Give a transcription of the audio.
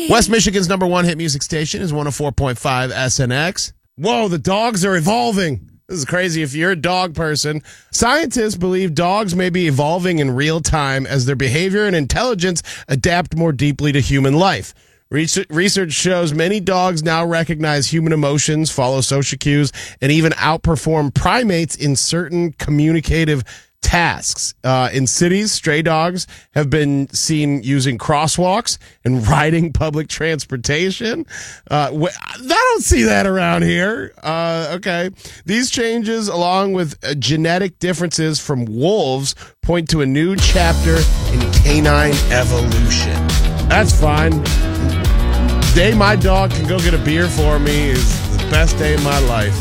West Michigan's number one hit music station is 104.5 SNX. Whoa, the dogs are evolving. This is crazy. If you're a dog person, scientists believe dogs may be evolving in real time as their behavior and intelligence adapt more deeply to human life. Research shows many dogs now recognize human emotions, follow social cues, and even outperform primates in certain communicative tasks. In cities, stray dogs have been seen using crosswalks and riding public transportation. I don't see that around here. Okay. These changes, along with genetic differences from wolves, point to a new chapter in canine evolution. That's fine. The day my dog can go get a beer for me is the best day of my life.